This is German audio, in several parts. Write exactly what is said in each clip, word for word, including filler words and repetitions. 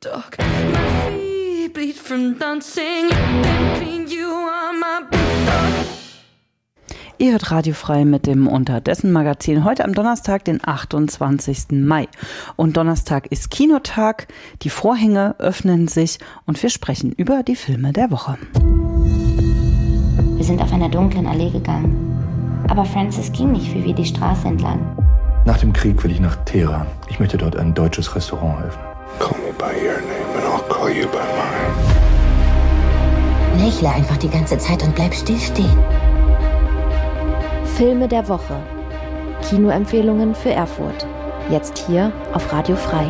dog. My feet bleed from dancing. Between you are my big dog. Ihr hört Radio Frei mit dem Unterdessen-Magazin heute am Donnerstag, den achtundzwanzigsten Mai. Und Donnerstag ist Kinotag, die Vorhänge öffnen sich und wir sprechen über die Filme der Woche. Wir sind auf einer dunklen Allee gegangen. Aber Francis ging nicht wie wir die Straße entlang. Nach dem Krieg will ich nach Teheran. Ich möchte dort ein deutsches Restaurant eröffnen. Call me by your name and I'll call you by mine. Lächle einfach die ganze Zeit und bleib still stehen. Filme der Woche. Kinoempfehlungen für Erfurt. Jetzt hier auf Radio Frei.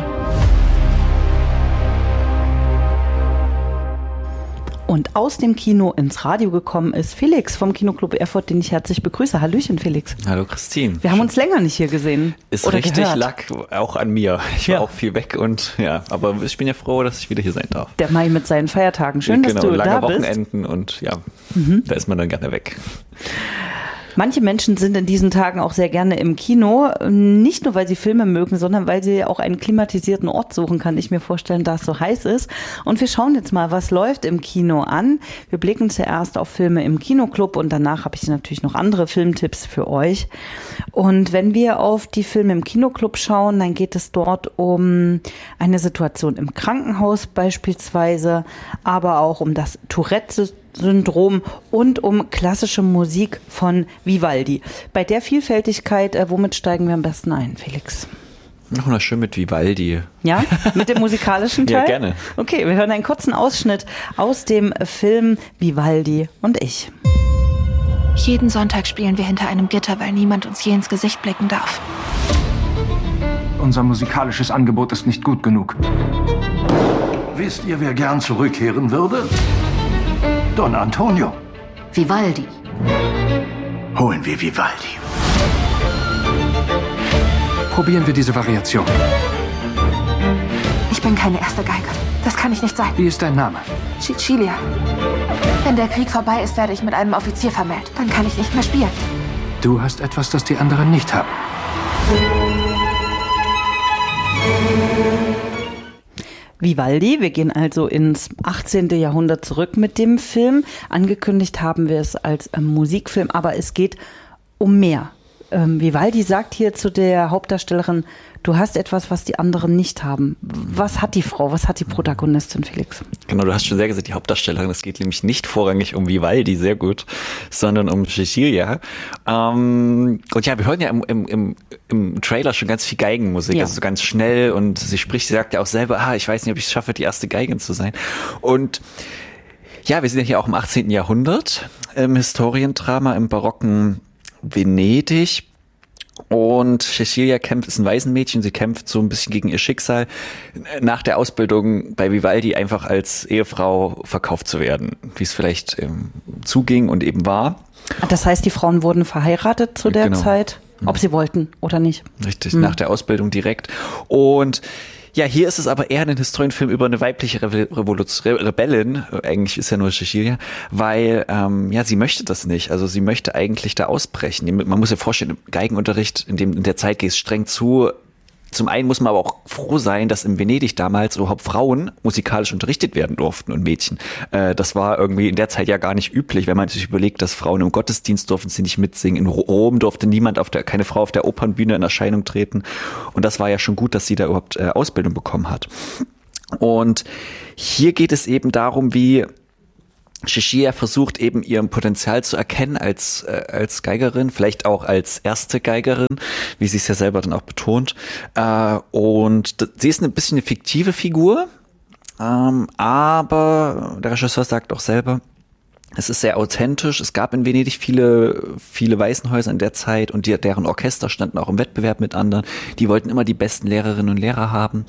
Und aus dem Kino ins Radio gekommen ist Felix vom Kinoclub Erfurt, den ich herzlich begrüße. Hallöchen, Felix. Hallo, Christine. Wir haben uns länger nicht hier gesehen. Ist oder richtig, gehört. lag auch an mir. Ich war Ja. auch viel weg und ja, aber ich bin ja froh, dass ich wieder hier sein darf. Der Mai mit seinen Feiertagen. Schön, genau, dass du lange da bist. Wochenenden und ja, mhm. da ist man dann gerne weg. Manche Menschen sind in diesen Tagen auch sehr gerne im Kino, nicht nur weil sie Filme mögen, sondern weil sie auch einen klimatisierten Ort suchen, kann ich mir vorstellen, da es so heiß ist. Und wir schauen jetzt mal, was läuft im Kino an. Wir blicken zuerst auf Filme im Kinoclub und danach habe ich natürlich noch andere Filmtipps für euch. Und wenn wir auf die Filme im Kinoclub schauen, dann geht es dort um eine Situation im Krankenhaus beispielsweise, aber auch um das Tourette-Syndrom. Syndrom und um klassische Musik von Vivaldi. Bei der Vielfältigkeit, äh, womit steigen wir am besten ein, Felix? Noch mal schön mit Vivaldi. Ja, mit dem musikalischen Teil? Ja, gerne. Okay, wir hören einen kurzen Ausschnitt aus dem Film Vivaldi und ich. Jeden Sonntag spielen wir hinter einem Gitter, weil niemand uns je ins Gesicht blicken darf. Unser musikalisches Angebot ist nicht gut genug. Wisst ihr, wer gern zurückkehren würde? Don Antonio. Vivaldi. Holen wir Vivaldi. Probieren wir diese Variation. Ich bin keine erste Geige. Das kann ich nicht sein. Wie ist dein Name? Cecilia. Wenn der Krieg vorbei ist, werde ich mit einem Offizier vermählt. Dann kann ich nicht mehr spielen. Du hast etwas, das die anderen nicht haben. Vivaldi. Wir gehen also ins achtzehnten Jahrhundert zurück mit dem Film. Angekündigt haben wir es als äh, Musikfilm, aber es geht um mehr. Ähm, Vivaldi sagt hier zu der Hauptdarstellerin, du hast etwas, was die anderen nicht haben. Was hat die Frau, was hat die Protagonistin, Felix? Genau, du hast schon sehr gesagt, die Hauptdarstellerin. Es geht nämlich nicht vorrangig um Vivaldi, sehr gut, sondern um Cecilia. Ähm, und ja, wir hören ja im, im, im, im Trailer schon ganz viel Geigenmusik, ja. also so ganz schnell. Und sie spricht, sie sagt ja auch selber, ah, ich weiß nicht, ob ich es schaffe, die erste Geigin zu sein. Und ja, wir sind ja hier auch im achtzehnten Jahrhundert, im Historiendrama, im barocken Venedig. Und Cecilia kämpft, ist ein Waisenmädchen, sie kämpft so ein bisschen gegen ihr Schicksal, nach der Ausbildung bei Vivaldi einfach als Ehefrau verkauft zu werden, wie es vielleicht ähm, zuging und eben war. Das heißt, die Frauen wurden verheiratet zu der genau. Zeit, ob sie wollten oder nicht. Richtig, hm. nach der Ausbildung direkt. Und ja, hier ist es aber eher ein Historienfilm über eine weibliche Re- Revolution, Re- Rebellin, eigentlich ist ja nur Cecilia, weil ähm, ja, sie möchte das nicht. Also sie möchte eigentlich da ausbrechen. Man muss sich vorstellen, im Geigenunterricht in, dem, in der Zeit geht es streng zu. Zum einen muss man aber auch froh sein, dass in Venedig damals überhaupt Frauen musikalisch unterrichtet werden durften und Mädchen. Äh, das war irgendwie in der Zeit ja gar nicht üblich, wenn man sich überlegt, dass Frauen im Gottesdienst durften sie nicht mitsingen. In Rom durfte niemand auf der, keine Frau auf der Opernbühne in Erscheinung treten. Und das war ja schon gut, dass sie da überhaupt äh, Ausbildung bekommen hat. Und hier geht es eben darum, wie Cecilia versucht eben ihr Potenzial zu erkennen als äh, als Geigerin, vielleicht auch als erste Geigerin, wie sie es ja selber dann auch betont. Äh, und d- sie ist ein bisschen eine fiktive Figur, ähm, aber der Regisseur sagt auch selber, es ist sehr authentisch. Es gab in Venedig viele, viele Waisenhäuser in der Zeit und die, deren Orchester standen auch im Wettbewerb mit anderen. Die wollten immer die besten Lehrerinnen und Lehrer haben.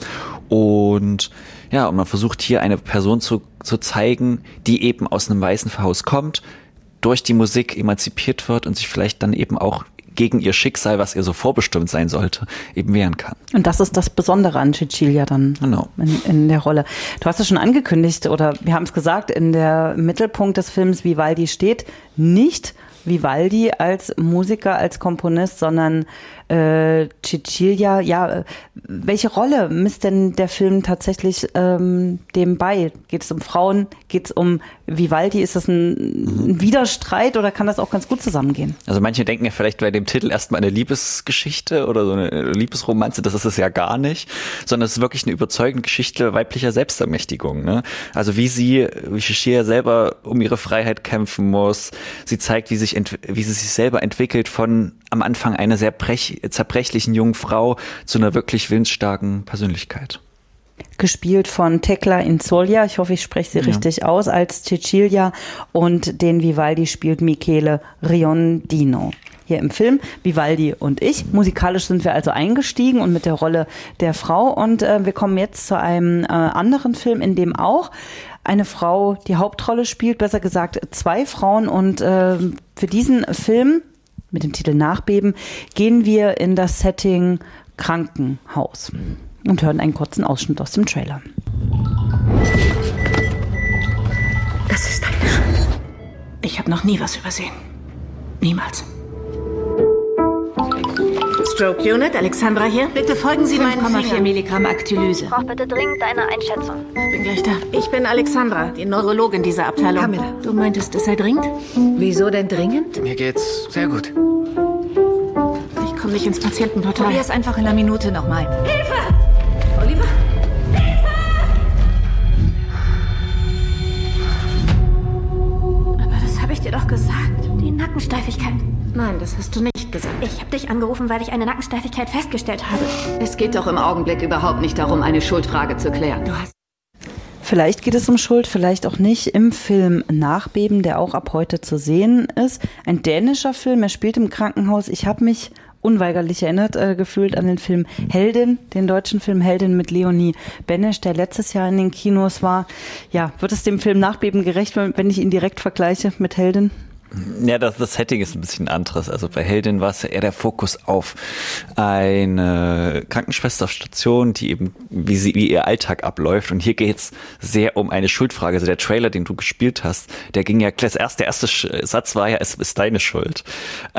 Und ja, und man versucht hier eine Person zu, zu zeigen, die eben aus einem Waisenhaus kommt, durch die Musik emanzipiert wird und sich vielleicht dann eben auch gegen ihr Schicksal, was ihr so vorbestimmt sein sollte, eben wehren kann. Und das ist das Besondere an Cecilia dann genau. in, in der Rolle. Du hast es schon angekündigt, oder wir haben es gesagt, in der Mittelpunkt des Films Vivaldi steht nicht Vivaldi als Musiker, als Komponist, sondern äh, Cecilia. Ja, welche Rolle misst denn der Film tatsächlich ähm, dem bei? Geht es um Frauen? Geht es um Vivaldi? Ist das ein, ein Widerstreit oder kann das auch ganz gut zusammengehen? Also manche denken ja vielleicht bei dem Titel erstmal eine Liebesgeschichte oder so eine Liebesromanze. Das ist es ja gar nicht, sondern es ist wirklich eine überzeugende Geschichte weiblicher Selbstermächtigung. Ne? Also wie sie, wie Cecilia selber um ihre Freiheit kämpfen muss. Sie zeigt, wie sich ent- wie sie sich selber entwickelt von am Anfang einer sehr brech- zerbrechlichen jungen Frau zu einer wirklich willensstarken Persönlichkeit. Gespielt von Tecla Inzolia, ich hoffe, ich spreche sie ja. richtig aus, als Cecilia, und den Vivaldi spielt Michele Riondino. Hier im Film Vivaldi und ich. Musikalisch sind wir also eingestiegen und mit der Rolle der Frau. Und äh, wir kommen jetzt zu einem äh, anderen Film, in dem auch eine Frau die Hauptrolle spielt, besser gesagt zwei Frauen. Und äh, für diesen Film mit dem Titel Nachbeben gehen wir in das Setting Krankenhaus und hören einen kurzen Ausschnitt aus dem Trailer. Das ist deine Schuld. Ich habe noch nie was übersehen. Niemals. Stroke Unit, Alexandra hier. Bitte folgen Sie meinen Fingern. fünf Komma vier Milligramm Aktylyse. Ich brauche bitte dringend eine Einschätzung. Ich bin gleich da. Ich bin Alexandra, die Neurologin dieser Abteilung. Camilla. Du meintest, es sei dringend? Wieso denn dringend? Mir geht's sehr gut. Ich komme nicht ins Patientenportal. Probier es einfach in einer Minute nochmal. Hilfe! Oliver? Hilfe! Aber das habe ich dir doch gesagt. Die Nackensteifigkeit. Nein, das hast du nicht gesagt. Ich habe dich angerufen, weil ich eine Nackensteifigkeit festgestellt habe. Es geht doch im Augenblick überhaupt nicht darum, eine Schuldfrage zu klären. Du hast Vielleicht geht es um Schuld, vielleicht auch nicht. Im Film Nachbeben, der auch ab heute zu sehen ist. Ein dänischer Film, er spielt im Krankenhaus. Ich habe mich unweigerlich erinnert äh, gefühlt an den Film Heldin, den deutschen Film Heldin mit Leonie Benesch, der letztes Jahr in den Kinos war. Ja, wird es dem Film Nachbeben gerecht, wenn ich ihn direkt vergleiche mit Heldin? Ja, das, das Setting ist ein bisschen anderes. Also bei Heldin war es ja eher der Fokus auf eine Krankenschwester auf Station, die eben, wie sie, wie ihr Alltag abläuft. Und hier geht's sehr um eine Schuldfrage. Also der Trailer, den du gespielt hast, der ging ja, das erste, der erste Satz war ja, es ist deine Schuld.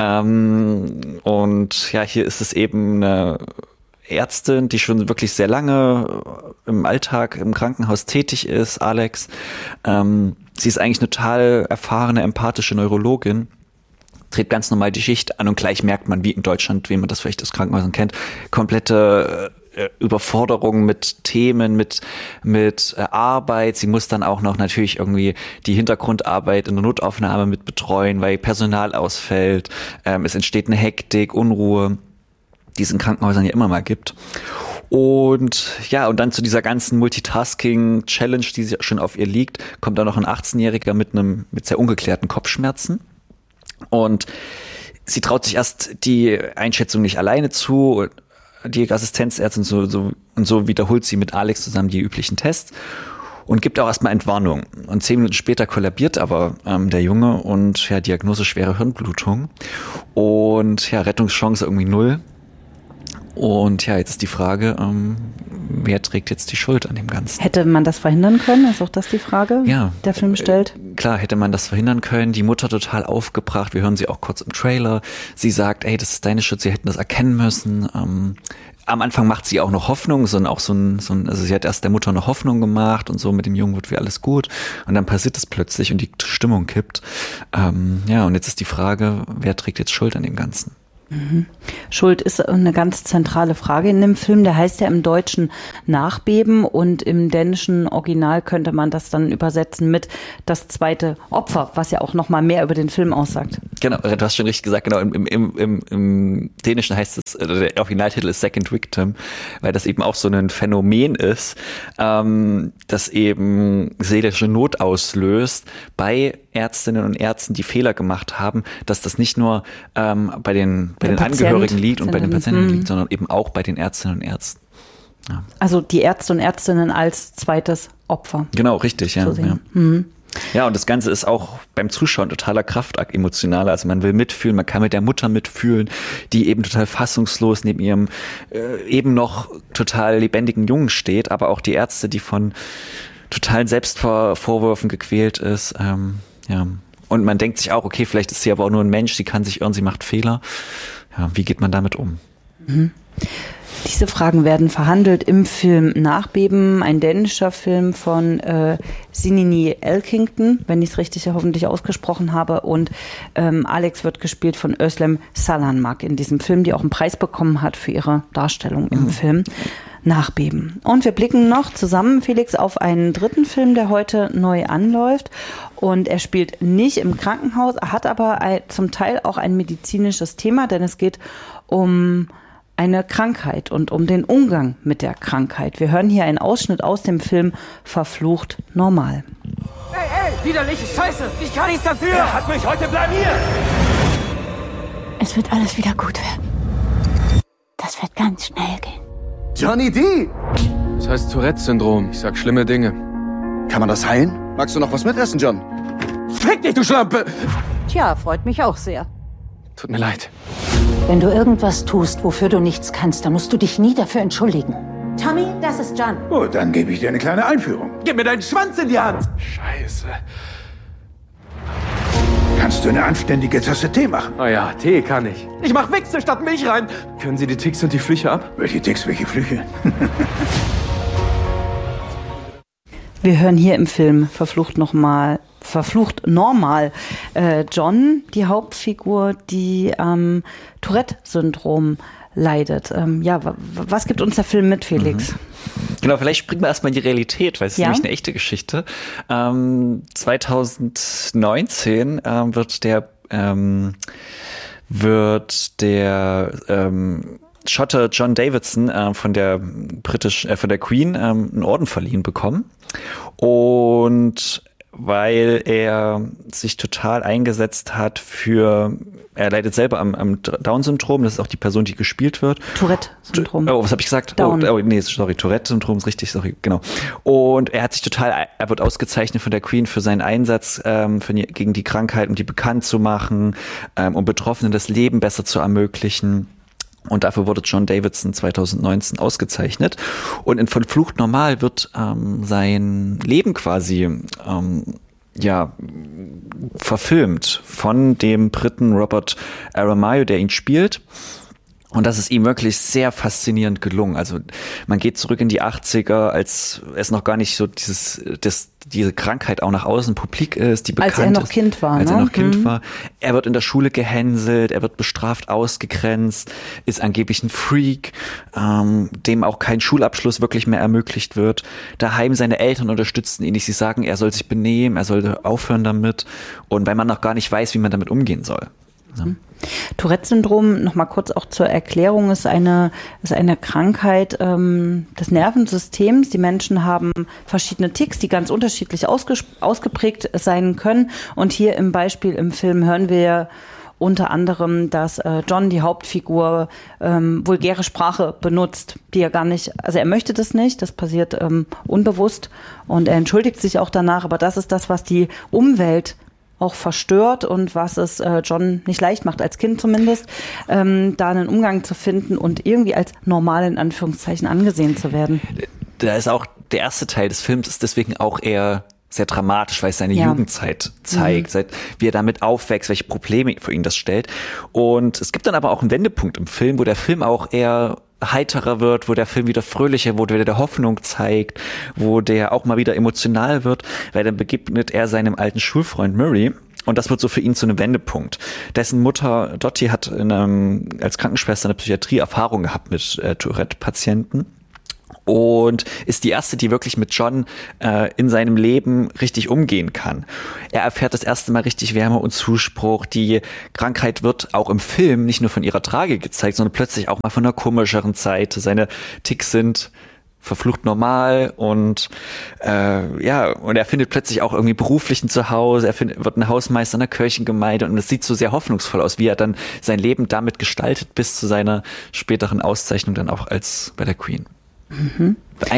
Ähm, und ja, hier ist es eben eine Ärztin, die schon wirklich sehr lange im Alltag im Krankenhaus tätig ist, Alex. Ähm, sie ist eigentlich eine total erfahrene, empathische Neurologin, dreht ganz normal die Schicht an und gleich merkt man, wie in Deutschland, wie man das vielleicht aus Krankenhäusern kennt, komplette äh, Überforderung mit Themen, mit mit äh, Arbeit. Sie muss dann auch noch natürlich irgendwie die Hintergrundarbeit in der Notaufnahme mit betreuen, weil Personal ausfällt. Ähm, es entsteht eine Hektik, Unruhe, die es in Krankenhäusern ja immer mal gibt. Und ja, und dann zu dieser ganzen Multitasking-Challenge, die schon auf ihr liegt, kommt da noch ein achtzehnjähriger mit einem mit sehr ungeklärten Kopfschmerzen. Und sie traut sich erst die Einschätzung nicht alleine zu. Die Assistenzärztin so, so, und so wiederholt sie mit Alex zusammen die üblichen Tests und gibt auch erstmal Entwarnung. Und zehn Minuten später kollabiert aber ähm, der Junge und ja, Diagnose schwere Hirnblutung. Und ja, Rettungschance irgendwie null. Und ja, jetzt ist die Frage, ähm, wer trägt jetzt die Schuld an dem Ganzen? Hätte man das verhindern können? Ist auch das die Frage, ja, der Film stellt? Äh, klar, hätte man das verhindern können. Die Mutter total aufgebracht. Wir hören sie auch kurz im Trailer. Sie sagt, ey, das ist deine Schuld. Sie hätten das erkennen müssen. Ähm, am Anfang macht sie auch noch Hoffnung, sondern auch so ein, so ein, also sie hat erst der Mutter noch Hoffnung gemacht und so, mit dem Jungen wird wie alles gut. Und dann passiert es plötzlich und die Stimmung kippt. Ähm, ja, und jetzt ist die Frage, wer trägt jetzt Schuld an dem Ganzen? Mhm. Schuld ist eine ganz zentrale Frage in dem Film. Der heißt ja im Deutschen Nachbeben und im dänischen Original könnte man das dann übersetzen mit das zweite Opfer, was ja auch noch mal mehr über den Film aussagt. Genau, du hast schon richtig gesagt, genau, im, im, im, im Dänischen heißt es, der Originaltitel ist Second Victim, weil das eben auch so ein Phänomen ist, ähm, das eben seelische Not auslöst bei Ärztinnen und Ärzten, die Fehler gemacht haben, dass das nicht nur ähm, bei den, bei den Angehörigen liegt und bei den Patienten liegt, sondern eben auch bei den Ärztinnen und Ärzten. Ja. Also die Ärzte und Ärztinnen als zweites Opfer. Genau, richtig, ja. Ja. Mhm. Ja, und das Ganze ist auch beim Zuschauen totaler Kraftakt emotionaler. Also man will mitfühlen, man kann mit der Mutter mitfühlen, die eben total fassungslos neben ihrem äh, eben noch total lebendigen Jungen steht, aber auch die Ärzte, die von totalen Selbstvorwürfen gequält ist. Ähm, ja. Und man denkt sich auch, okay, vielleicht ist sie aber auch nur ein Mensch, sie kann sich irren, sie macht Fehler. Ja, wie geht man damit um? Mhm. Diese Fragen werden verhandelt im Film Nachbeben, ein dänischer Film von äh, Sinini Elkington, wenn ich es richtig hoffentlich ausgesprochen habe. Und ähm, Alex wird gespielt von Özlem Salanmak in diesem Film, die auch einen Preis bekommen hat für ihre Darstellung im mhm. Film Nachbeben. Und wir blicken noch zusammen, Felix, auf einen dritten Film, der heute neu anläuft. Und er spielt nicht im Krankenhaus, hat aber ein, zum Teil auch ein medizinisches Thema, denn es geht um eine Krankheit und um den Umgang mit der Krankheit. Wir hören hier einen Ausschnitt aus dem Film Verflucht normal. Hey, hey, widerliche Scheiße! Ich kann nichts dafür! Er hat mich heute blamiert! Es wird alles wieder gut werden. Das wird ganz schnell gehen. Johnny D! Das heißt Tourette-Syndrom. Ich sag schlimme Dinge. Kann man das heilen? Magst du noch was mitessen, John? Fick dich, du Schlampe! Tja, freut mich auch sehr. Tut mir leid. Wenn du irgendwas tust, wofür du nichts kannst, dann musst du dich nie dafür entschuldigen. Tommy, das ist John. Gut, dann gebe ich dir eine kleine Einführung. Gib mir deinen Schwanz in die Hand! Scheiße. Kannst du eine anständige Tasse Tee machen? Oh ja, Tee kann ich. Ich mach Wichse statt Milch rein. Können Sie die Ticks und die Flüche ab? Welche Ticks, welche Flüche? Wir hören hier im Film Verflucht nochmal, Verflucht normal äh, John, die Hauptfigur, die am ähm, Tourette-Syndrom leidet. Ähm, ja, w- was gibt uns der Film mit, Felix? Mhm. Genau, vielleicht springen wir erstmal in die Realität, weil es ja? ist nämlich eine echte Geschichte. Ähm, zwanzig neunzehn ähm, wird der ähm, wird der ähm, Schotte John Davidson äh, von der britisch äh, von der Queen ähm, einen Orden verliehen bekommen. Und weil er sich total eingesetzt hat für, er leidet selber am, am Down-Syndrom, das ist auch die Person, die gespielt wird. Tourette-Syndrom. Oh, was habe ich gesagt? Down. Oh, oh, nee, sorry, Tourette-Syndrom ist richtig, sorry, genau. Und er hat sich total, er wird ausgezeichnet von der Queen für seinen Einsatz ähm, für die, gegen die Krankheit, um die bekannt zu machen, ähm, um Betroffenen das Leben besser zu ermöglichen. Und dafür wurde John Davidson zwanzig neunzehn ausgezeichnet. Und in Verflucht normal wird ähm, sein Leben quasi ähm, ja verfilmt von dem Briten Robert Aramayo, der ihn spielt. Und das ist ihm wirklich sehr faszinierend gelungen. Also man geht zurück in die achtziger, als es noch gar nicht so dieses, das, diese Krankheit auch nach außen publik ist, die bekannt ist. Als er noch Kind war, Als ne? er noch Kind mhm. war. Er wird in der Schule gehänselt, er wird bestraft, ausgegrenzt, ist angeblich ein Freak, ähm, dem auch kein Schulabschluss wirklich mehr ermöglicht wird. Daheim seine Eltern unterstützen ihn nicht. Sie sagen, er soll sich benehmen, er soll aufhören damit. Und weil man noch gar nicht weiß, wie man damit umgehen soll. Ja. Mhm. Tourette-Syndrom, noch mal kurz auch zur Erklärung, ist eine, ist eine Krankheit ähm, des Nervensystems. Die Menschen haben verschiedene Ticks, die ganz unterschiedlich ausges- ausgeprägt sein können. Und hier im Beispiel im Film hören wir unter anderem, dass äh, John, die Hauptfigur, ähm, vulgäre Sprache benutzt, die er gar nicht, also er möchte das nicht, das passiert ähm, unbewusst und er entschuldigt sich auch danach, aber das ist das, was die Umwelt auch verstört und was es äh, John nicht leicht macht, als Kind zumindest, ähm, da einen Umgang zu finden und irgendwie als normal in Anführungszeichen angesehen zu werden. Da ist auch der erste Teil des Films ist deswegen auch eher sehr dramatisch, weil es seine ja. Jugendzeit zeigt, mhm. seit wie er damit aufwächst, welche Probleme für ihn das stellt. Und es gibt dann aber auch einen Wendepunkt im Film, wo der Film auch eher heiterer wird, wo der Film wieder fröhlicher wird, wo der Hoffnung zeigt, wo der auch mal wieder emotional wird, weil dann begegnet er seinem alten Schulfreund Murray. Und das wird so für ihn zu einem Wendepunkt. Dessen Mutter Dottie hat in einem, als Krankenschwester in der Psychiatrie Erfahrung gehabt mit äh, Tourette-Patienten. Und ist die erste, die wirklich mit John äh, in seinem Leben richtig umgehen kann. Er erfährt das erste Mal richtig Wärme und Zuspruch. Die Krankheit wird auch im Film nicht nur von ihrer Tragik gezeigt, sondern plötzlich auch mal von einer komischeren Seite. Seine Ticks sind verflucht normal und äh, ja, und er findet plötzlich auch irgendwie beruflichen Zuhause. Er findet, wird ein Hausmeister in der Kirchengemeinde und es sieht so sehr hoffnungsvoll aus, wie er dann sein Leben damit gestaltet, bis zu seiner späteren Auszeichnung dann auch als bei der Queen. Mhm. Eine,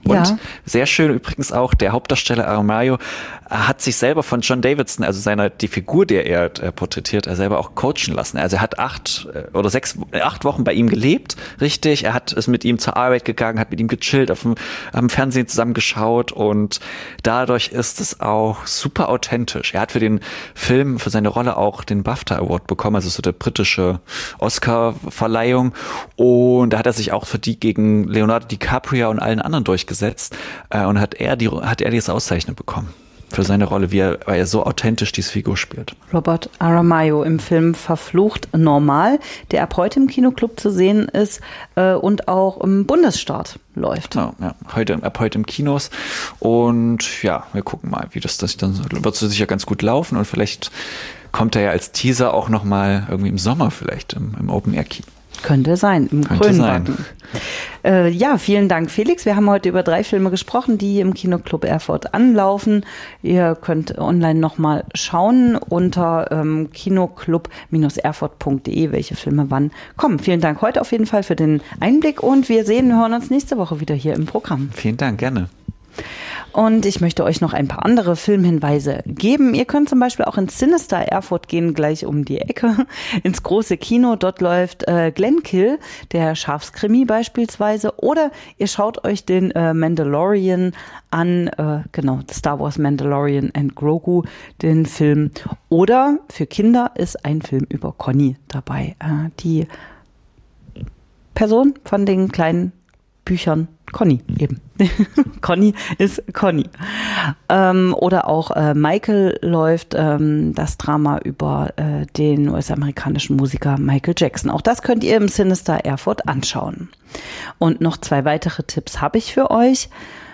Und ja. sehr schön übrigens auch, der Hauptdarsteller Aramayo hat sich selber von John Davidson, also seiner, die Figur, die er äh, porträtiert, er selber auch coachen lassen. Also er hat acht äh, oder sechs, acht Wochen bei ihm gelebt, richtig. Er hat es mit ihm zur Arbeit gegangen, hat mit ihm gechillt, auf dem, am Fernsehen zusammengeschaut und dadurch ist es auch super authentisch. Er hat für den Film, für seine Rolle auch den BAFTA Award bekommen, also so der britische Oscar-Verleihung, und da hat er sich auch für die gegen Leonardo DiCaprio und allen anderen durchgesetzt äh, und hat er die hat er diese Auszeichnung bekommen für seine Rolle, wie er, weil er so authentisch diese Figur spielt. Robert Aramayo im Film Verflucht normal, der ab heute im Kinoclub zu sehen ist äh, und auch im Bundesstaat läuft. Ja, ja, heute, ab heute im Kinos, und ja, wir gucken mal, wie das, das dann wird es sicher ganz gut laufen, und vielleicht kommt er ja als Teaser auch nochmal irgendwie im Sommer vielleicht im, im Open-Air-Kino. Könnte sein, im Grünbacken. Äh, ja, vielen Dank, Felix. Wir haben heute über drei Filme gesprochen, die im Kinoclub Erfurt anlaufen. Ihr könnt online nochmal schauen unter ähm, kinoclub erfurt punkt de, welche Filme wann kommen. Vielen Dank heute auf jeden Fall für den Einblick, und wir sehen, wir hören uns nächste Woche wieder hier im Programm. Vielen Dank, gerne. Und ich möchte euch noch ein paar andere Filmhinweise geben. Ihr könnt zum Beispiel auch ins Sinister Erfurt gehen, gleich um die Ecke, ins große Kino. Dort läuft äh, Glenkill, der Schafskrimi beispielsweise. Oder ihr schaut euch den äh, Mandalorian an, äh, genau, Star Wars Mandalorian and Grogu, den Film. Oder für Kinder ist ein Film über Conny dabei. Äh, die Person von den kleinen Büchern. Conny eben. Conny ist Conny. Ähm, oder auch äh, Michael läuft, ähm, das Drama über äh, den U S-amerikanischen Musiker Michael Jackson. Auch das könnt ihr im Sinister Erfurt anschauen. Und noch zwei weitere Tipps habe ich für euch.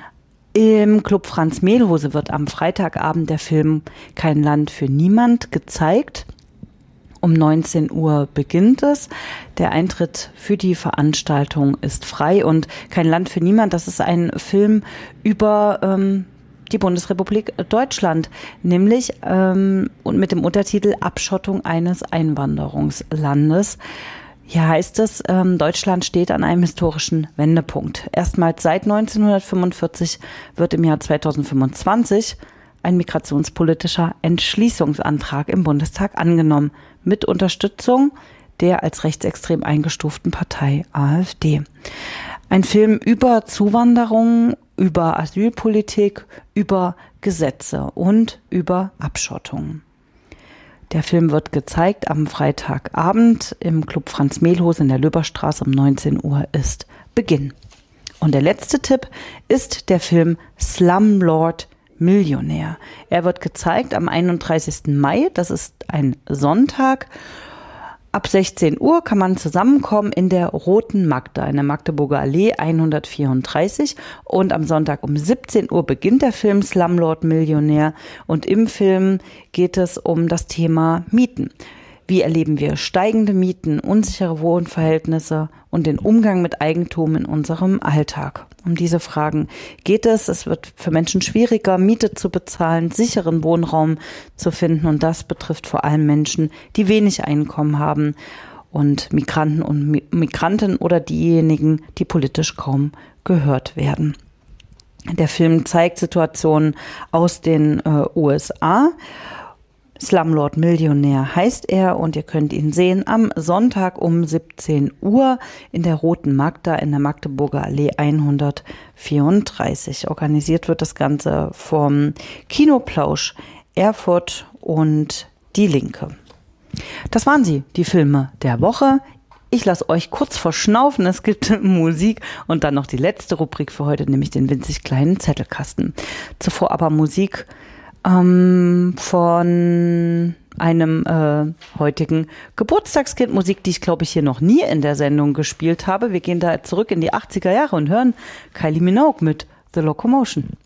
Im Club Franz Mehlhose wird am Freitagabend der Film Kein Land für Niemand gezeigt. Um neunzehn Uhr beginnt es. Der Eintritt für die Veranstaltung ist frei, und Kein Land für Niemand, das ist ein Film über ähm, die Bundesrepublik Deutschland, nämlich ähm, und mit dem Untertitel Abschottung eines Einwanderungslandes. Hier heißt es, ähm, Deutschland steht an einem historischen Wendepunkt. Erstmals seit neunzehnhundertfünfundvierzig wird im Jahr zweitausendfünfundzwanzig ein migrationspolitischer Entschließungsantrag im Bundestag angenommen, mit Unterstützung der als rechtsextrem eingestuften Partei AfD. Ein Film über Zuwanderung, über Asylpolitik, über Gesetze und über Abschottung. Der Film wird gezeigt am Freitagabend im Club Franz Mehlhose in der Löberstraße um neunzehn Uhr ist Beginn. Und der letzte Tipp ist der Film Slumlord Millionär. Er wird gezeigt am einunddreißigsten Mai, das ist ein Sonntag. Ab sechzehn Uhr kann man zusammenkommen in der Roten Magda in der Magdeburger Allee hundertvierunddreißig, und am Sonntag um siebzehn Uhr beginnt der Film Slumlord Millionär, und im Film geht es um das Thema Mieten. Wie erleben wir steigende Mieten, unsichere Wohnverhältnisse und den Umgang mit Eigentum in unserem Alltag? Um diese Fragen geht es. Es wird für Menschen schwieriger, Miete zu bezahlen, sicheren Wohnraum zu finden, und das betrifft vor allem Menschen, die wenig Einkommen haben, und Migranten und Migranten oder diejenigen, die politisch kaum gehört werden. Der Film zeigt Situationen aus den äh, U S A. Slumlord Millionär heißt er, und ihr könnt ihn sehen am Sonntag um siebzehn Uhr in der Roten Magda in der Magdeburger Allee hundertvierunddreißig. Organisiert wird das Ganze vom Kinoplausch Erfurt und Die Linke. Das waren sie, die Filme der Woche. Ich lasse euch kurz verschnaufen, es gibt Musik und dann noch die letzte Rubrik für heute, nämlich den winzig kleinen Zettelkasten. Zuvor aber Musik ähm, von einem äh, heutigen Geburtstagskind, Musik, die ich glaube ich hier noch nie in der Sendung gespielt habe. Wir gehen da zurück in die achtziger Jahre und hören Kylie Minogue mit The Locomotion.